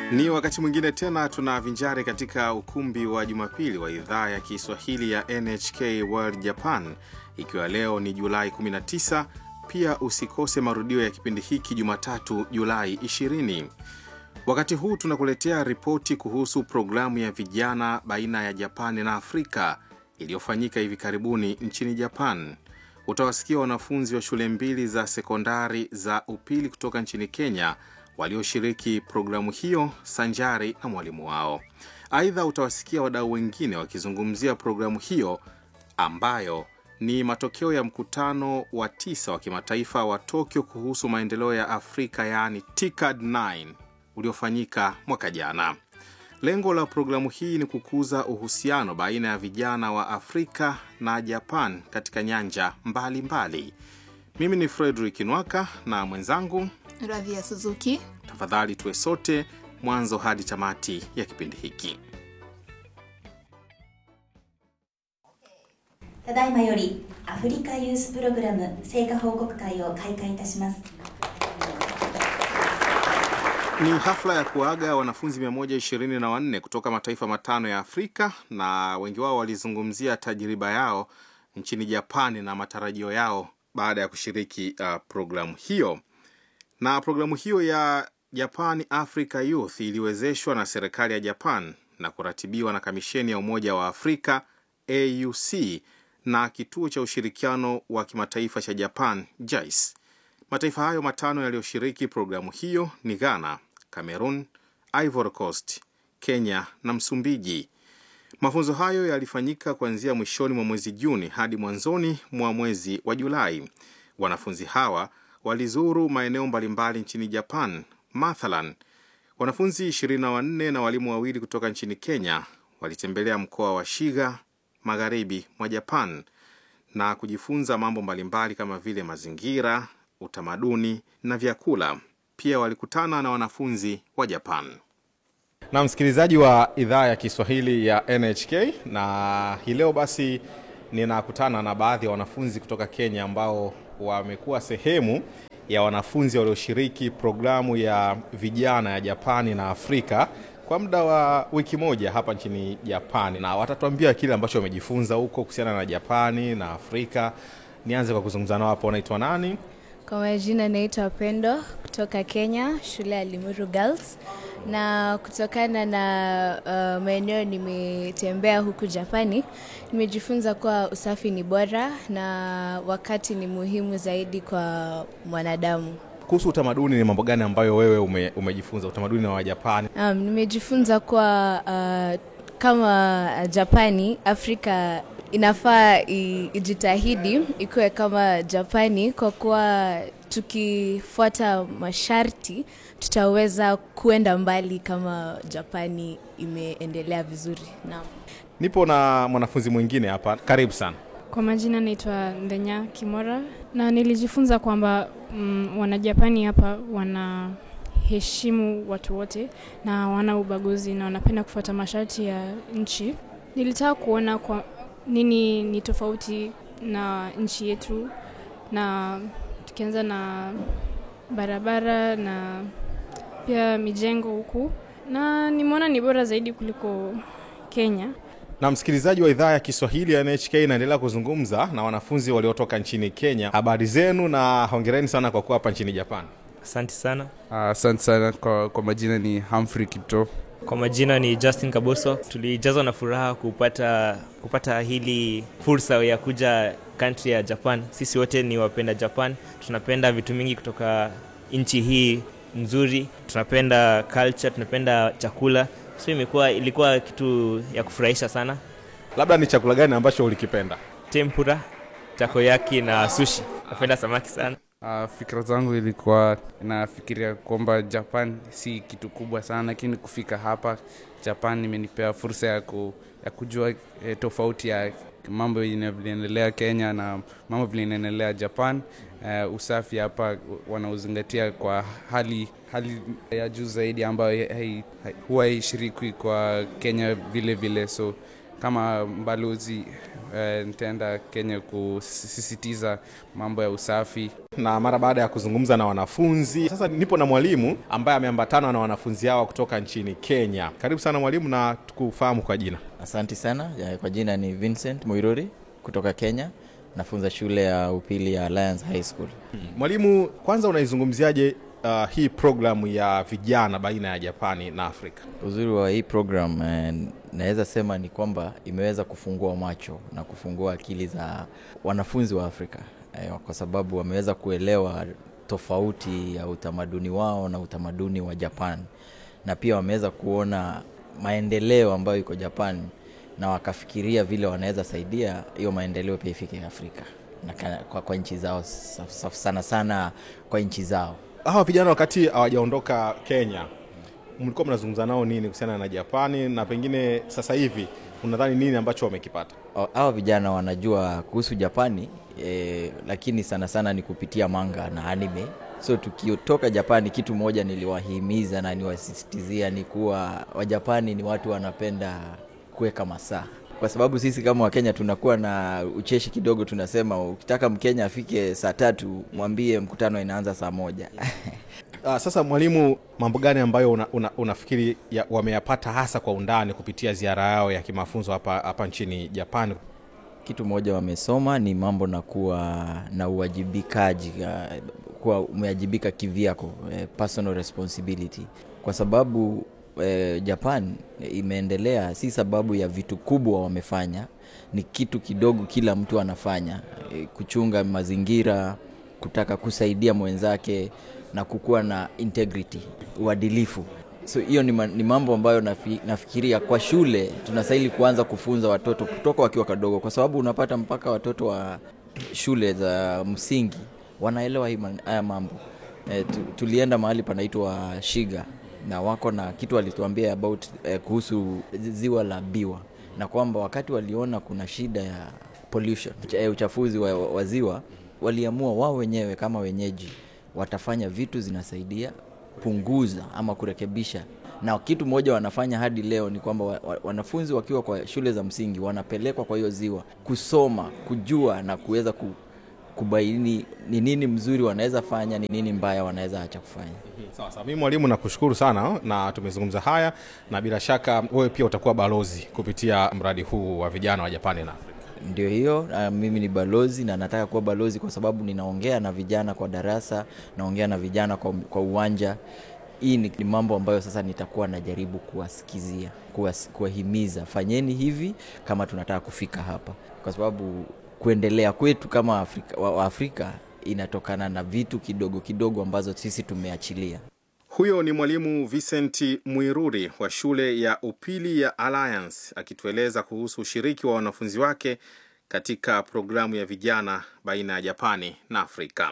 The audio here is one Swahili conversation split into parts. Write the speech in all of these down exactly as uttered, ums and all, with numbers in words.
Ni wakati mwingine tena tunavinjari katika ukumbi wa Jumapili wa idhaa ya Kiswahili ya N H K World Japan, ikiwa leo ni Julai kumi na tisa. Pia usikose marudio ya kipindi hiki Jumatatu Julai ishirini. Wakati huu tunakuletea ripoti kuhusu programu ya vijana baina ya Japani na Afrika iliyofanyika hivi karibuni nchini Japan. Utawasikia wanafunzi wa shule mbili za sekondari za upili kutoka nchini Kenya walioshiriki programu hiyo sanjari na mwalimu wao. Aidha utawasikia wadau wengine wakizungumzia programu hiyo ambayo ni matokeo ya mkutano wa tisa wa kimataifa wa Tokyo kuhusu maendeleo ya Afrika, yani T C A D tisa, uliofanyika mwaka jana. Lengo la programu hii ni kukuza uhusiano baina ya vijana wa Afrika na Japan katika nyanja mbali mbali. Mimi ni Frederick Nwaka na mwenzangu Ravia Suzuki. Tafadhali tuwe sote mwanzo hadi tamati ya kipindi hiki. ただいまよりアフリカユースプログラム成果報告会を開会いたします。 Ni hafla ya kuaga wanafunzi mia moja ishirini na wanne kutoka mataifa matano ya Afrika, na wengi wao walizungumzia tajiriba yao nchini Japani na matarajio yao baada ya kushiriki uh, programu hiyo. Na programu hiyo ya Japan Africa Youth iliwezeshwa na serikali ya Japan na kuratibiwa na Kamisheni ya Umoja wa Afrika A U C na Kituo cha Ushirikiano wa Kimataifa cha Japan J I C E. Mataifa hayo matano yaliyoshiriki programu hiyo ni Ghana, Cameroon, Ivory Coast, Kenya na Msumbiji. Mafunzo hayo yalifanyika kuanzia mwishoni mwa mwezi Juni hadi mwanzoni mwa mwezi wa Julai. Wanafunzi hawa walizuru maeneo mbalimbali nchini Japan. Mathalan, wanafunzi ishirini na wanne na walimu wawili kutoka nchini Kenya walitembelea mkoa wa Shiga, magharibi mwa Japan, na kujifunza mambo mbalimbali kama vile mazingira, utamaduni na vyakula. Pia walikutana na wanafunzi wa Japan. Na msikilizaji wa idhaa ya Kiswahili ya N H K, na hii leo basi ninakutana na baadhi ya wanafunzi kutoka Kenya ambao wamekuwa sehemu ya wanafunzi walioshiriki programu ya vijana ya Japani na Afrika kwa muda wa wiki moja hapa nchini Japani, na watatuambia kile ambacho wamejifunza huko kuhusiana na Japani na Afrika. Nianze kwa kuzungumza nao hapo. Unaitwa nani? Kwa majina naitwa Pendo kutoka Kenya, shule ya Limuru Girls. Na kutokana na uh, maeneo nimetembea huku Japani, nimejifunza kuwa usafi ni bora na wakati ni muhimu zaidi kwa mwanadamu. Kuhusu utamaduni, ni mambo gani ambayo wewe ume, umejifunza utamaduni wa Japani? Um, nimejifunza kuwa uh, kama Japani, Afrika inafaa ijitahidi ikuwe kama Japani, kwa kuwa tukifuata masharti tutaweza kuenda mbali kama Japani imeendelea vizuri. Naam. Nipo na mwanafunzi mwingine hapa. Karibu sana. Kwa majina naitwa Ndenya Kimora, na nilijifunza kwamba mm, wana Japani hapa wana heshimu watu wote na wana ubaguzi na wanapenda kufuata masharti ya nchi. Nilitaka kuona kwa nini ni tofauti na nchi yetu, na tukianza na barabara na pia mijengo huku, na nimeona ni bora zaidi kuliko Kenya. Na msikilizaji wa idhaa ya Kiswahili ya N H K inaendelea kuzungumza na wanafunzi waliotoka nchini Kenya. Habari zenu na hongereni sana kwa kuwa hapa nchini Japan. Asante sana. Asante sana. Kwa, kwa majina ni Humphrey Kipto. Kwa majina ni Justin Kaboso. Tulijazwa na furaha kupata kupata hili fursa ya kuja country ya Japan. Sisi wote ni wapenda Japan. Tunapenda vitu mingi kutoka nchi hii nzuri. Tunapenda culture, tunapenda chakula. So imekuwa ilikuwa kitu ya kufurahisha sana. Labda ni chakula gani ambacho ulikipenda? Tempura, takoyaki na sushi. Napenda samaki sana. Uh, fikra zangu ilikuwa nafikiria kwamba Japan si kitu kubwa sana, lakini kufika hapa Japan imenipea fursa ya, ku, ya kujua eh, tofauti ya mambo yanavyoendelea Kenya na mambo yanaendelea Japan. Uh, usafi hapa wanauzingatia kwa hali hali ya juu zaidi ambayo hai, hai, huwa haishiriki kwa Kenya vile vile. So kama balozi uh, nitaenda Kenya kusisitiza mambo ya usafi. Na mara baada ya kuzungumza na wanafunzi, sasa nipo na mwalimu ambaye ameambatana na wanafunzi hao kutoka nchini Kenya. Karibu sana mwalimu, na tukufahamu kwa jina. Asante sana. Kwa jina ni Vincent Muiruri kutoka Kenya. Nafunza shule ya upili ya Alliance High School. Hmm. Mwalimu, kwanza unaizungumziaje uh, hii programu ya vijana baina ya Japani na Afrika? Uzuri wa hii program eh, naweza sema ni kwamba imeweza kufungua macho na kufungua akili za wanafunzi wa Afrika. Eh, kwa sababu wameweza kuelewa tofauti ya utamaduni wao na utamaduni wa Japan. Na pia wameweza kuona maendeleo ambayo iko Japan na wakafikiria vile wanaweza saidia hiyo maendeleo pia ifike Afrika na kwa, kwa nchi zao, sana sana kwa nchi zao. Hawa vijana wakati hawajaondoka Kenya, mlikuwa mnazungumza nao nini kuhusiana na Japani, na pengine sasa hivi unadhani nini ambacho wamekipata? Hawa vijana wanajua kuhusu Japani, e, lakini sana sana ni kupitia manga na anime. So tukitoka Japani, kitu moja niliwahimiza na niwasisitizia ni kuwa Wajapani ni watu wanapenda kuweka masaa. Kwa sababu sisi kama wa Kenya tunakuwa na ucheshi kidogo, tunasema ukitaka Mkenya afike saa tatu mwambie mkutano inaanza saa moja. Uh, sasa mwalimu, mambo gani ambayo una, una, unafikiri ya, wameyapata hasa kwa undani kupitia ziara yao ya kimafunzo hapa hapa nchini Japan? Kitu moja wamesoma ni mambo na kuwa na uwajibikaji, kuwa umewajibika kivyako, personal responsibility. Kwa sababu eh, Japan imeendelea si sababu ya vitu kubwa wamefanya, ni kitu kidogo kila mtu anafanya, eh, kuchunga mazingira, kutaka kusaidia mwenzake na kukuwa na integrity, uadilifu. So hiyo ni, ma, ni mambo ambayo nafi, nafikiria kwa shule tunastahili kuanza kufunza watoto kutoka wakiwa kadogo, kwa sababu unapata mpaka watoto wa shule za msingi wanaelewa haya mambo. E, tu, tulienda mahali panaitwa Shiga na wako na kitu walituambia about eh, kuhusu ziwa la Biwa, na kwamba wakati waliona kuna shida ya pollution, uchafuzi wa, wa ziwa, waliamua wao wenyewe kama wenyeji watafanya vitu zinasaidia punguza ama kurekebisha. Na kitu moja wanafanya hadi leo ni kwamba wa, wa, wanafunzi wakiwa kwa shule za msingi wanapelekwa kwa hiyo ziwa kusoma, kujua na kuweza ku, kubaini ni nini mzuri wanaweza fanya, ni nini mbaya wanaweza acha kufanya. Sawa sawa. Mimi mwalimu nakushukuru sana, na tumezungumza haya, na bila shaka wewe pia utakuwa balozi kupitia mradi huu wa vijana wa Japani na Afrika. Ndio hiyo, uh, mimi ni balozi na nataka kuwa balozi kwa sababu ninaongea na vijana kwa darasa, naongea na vijana kwa, kwa uwanja. Hii ni, ni mambo ambayo sasa nitakuwa najaribu kuwasikizia, kuwas, kuwahimiza, fanyeni hivi kama tunataka kufika hapa. Kwa sababu kuendelea kwetu kama Afrika, wa, wa Afrika inatokana na vitu kidogo kidogo ambazo sisi tumeachilia. Huyo ni mwalimu Vincent Muiruri wa shule ya upili ya Alliance akitueleza kuhusu ushiriki wa wanafunzi wake katika programu ya vijana baina ya Japani na Afrika.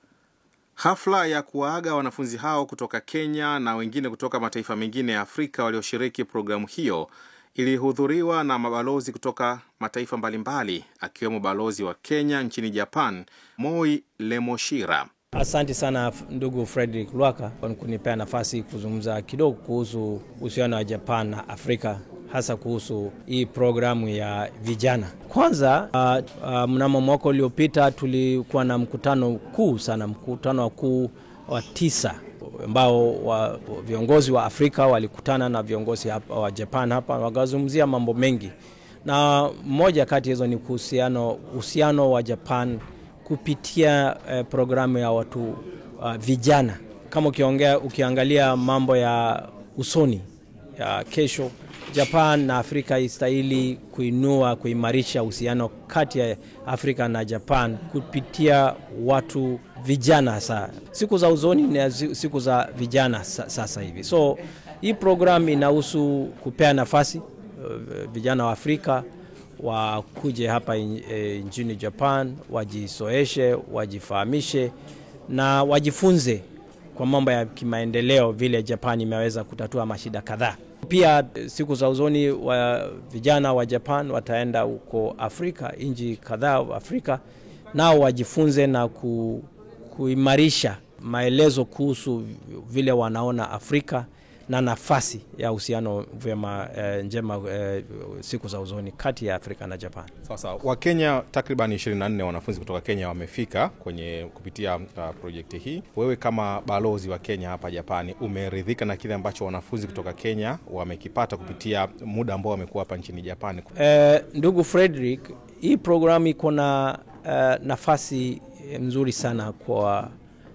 Hafla ya kuwaaga wanafunzi hao kutoka Kenya na wengine kutoka mataifa mengine ya Afrika walioshiriki programu hiyo ilihudhuriwa na mabalozi kutoka mataifa mbalimbali, akiwemo balozi wa Kenya nchini Japan, Moi Lemoshira. Asante sana ndugu Frederick Lwaka kwa kunipea nafasi kuzungumza kidogo kuhusu uhusiano wa Japan na Afrika, hasa kuhusu hii programu ya vijana. Kwanza uh, uh, mnamo mwaka uliopita tulikuwa na mkutano kuu sana, mkutano kuu wa tisa ambao wa, viongozi wa Afrika walikutana na viongozi hapa wa Japan hapa, wakazungumzia mambo mengi. Na moja kati hizo ni kuhusiano uhusiano wa Japan kupitia eh, programu ya watu uh, vijana. Kama ukiongea ukiangalia mambo ya usoni ya kesho, Japan na Afrika istahili kuinua, kuimarisha uhusiano kati ya Afrika na Japan kupitia watu vijana. Sasa siku za usoni ni siku za vijana sasa hivi. So hii programu inahusu kupea nafasi uh, vijana wa Afrika wa kuje hapa nchini Japan, wajisoeshe, wajifahamishe na wajifunze kwa mambo ya kimaendeleo vile Japan imeweza kutatua mashida kadhaa. Pia siku za usoni wa vijana wa Japan wataenda huko Afrika, nchi kadhaa Afrika, nao wajifunze na ku, kuimarisha maelezo kuhusu vile wanaona Afrika na nafasi ya uhusiano vyema eh, njema eh, siku za uzoni kati ya Afrika na Japan. Sasa Wakenya takriban ishirini na nne wanafunzi kutoka Kenya wamefika kwenye kupitia uh, projekti hii. Wewe kama balozi wa Kenya hapa Japani, umeridhika na kile ambacho wanafunzi kutoka Kenya wamekipata kupitia muda ambao wamekuwa hapa nchini Japani? Eh, ndugu Frederick, hii programu iko na uh, nafasi nzuri sana kwa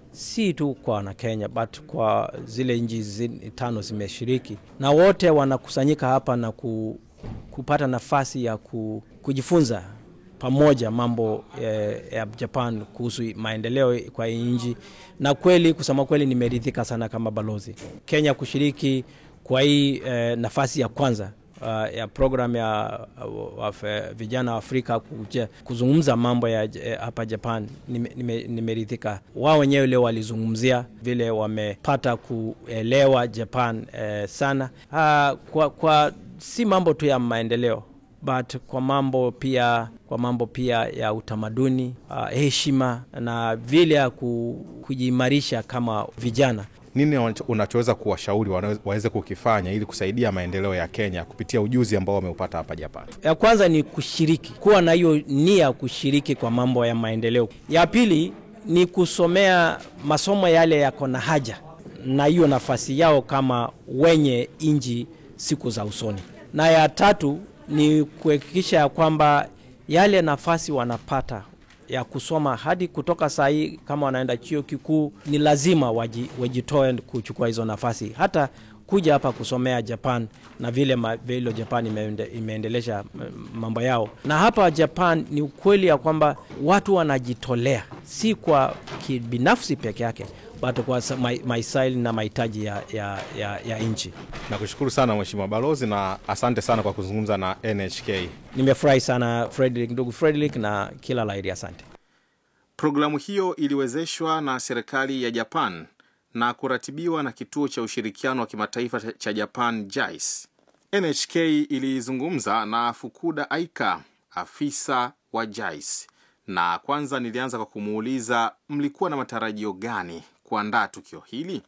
si tu kwa na Kenya but kwa zile nchi tano zimeshiriki, na wote wanakusanyika hapa na ku, kupata nafasi ya ku, kujifunza pamoja mambo eh, ya Japan kuhusu maendeleo kwa nchi. Na kweli kusema kweli nimeridhika sana kama balozi Kenya kushiriki kwa hii eh, nafasi ya kwanza Uh, ya program ya uh, of, uh, vijana wa Afrika kuja kuzungumza mambo ya uh, hapa Japan. Nimeridhika nime, nime wao wenyewe leo walizungumzia vile wamepata kuelewa Japan uh, sana uh, kwa, kwa si mambo tu ya maendeleo but kwa mambo pia kwa mambo pia ya utamaduni, uh, heshima na vile ya kujiimarisha kama vijana. Nini unachoweza kuwashauri waweze kukifanya ili kusaidia maendeleo ya Kenya kupitia ujuzi ambao wameupata hapa Japan? Ya kwanza ni kushiriki, kuwa na hiyo nia kushiriki kwa mambo ya maendeleo. Ya pili ni kusomea masomo yale yako na haja na hiyo nafasi yao kama wenye inji siku za usoni. Na ya tatu ni kuhakikisha kwamba yale nafasi wanapata ya kusoma hadi kutoka saa hii kama wanaenda chuo kikuu ni lazima waji, wajitoe kuchukua hizo nafasi, hata kuja hapa kusomea Japan na vile ma, vile Japan imeende, imeendelesha mambo yao. Na hapa Japan ni ukweli ya kwamba watu wanajitolea si kwa kibinafsi peke yake but kwa maslahi na mahitaji ya, ya, ya, ya nchi. Nakushukuru sana Mheshimiwa Balozi na asante sana kwa kuzungumza na N H K. Nimefurahi sana Frederick, ndugu Frederick, na kila la heri, asante. Programu hiyo iliwezeshwa na serikali ya Japan na kuratibiwa na kituo cha ushirikiano wa kimataifa cha Japan J I C E. N H K ilizungumza na Fukuda Aika, afisa wa J I C E, na kwanza nilianza kwa kumuuliza mlikuwa na matarajio gani kuandaa tukio hili?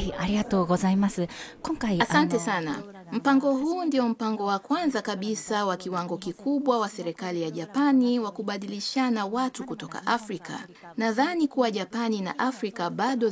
Asante sana. Mpango huu ndio mpango wa kwanza kabisa wa kiwango kikubwa wa serikali ya Japani wa kubadilishana watu kutoka Afrika. Nadhani kuwa Japani na Afrika bado